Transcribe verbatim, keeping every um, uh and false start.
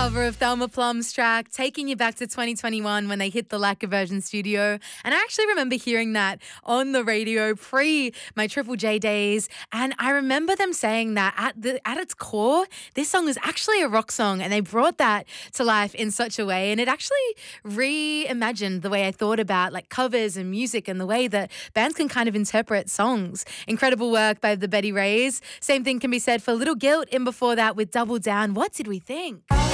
cover of Thelma Plum's track, taking you back to twenty twenty-one when they hit the Lack Aversion studio. And I actually remember hearing that on the radio pre my Triple J days. And I remember them saying that at the at its core, this song is actually a rock song. And they brought that to life in such a way. And it actually reimagined the way I thought about like covers and music and the way that bands can kind of interpret songs. Incredible work by the Betty Rays. Same thing can be said for Little Guilt in before that with Double Down. What did we think?